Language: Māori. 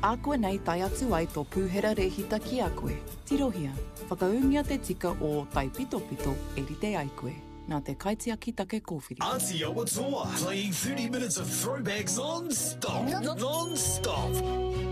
A koe nei tai atu ai tō pūhera rehita ki a koe. Tirohia, whakaungia te tika o tai pito pito e rite ai koe. Nā te kaitia ki take kōwhiri. Auntie Awatua, playing 30 minutes of throwbacks non-stop. Non-stop.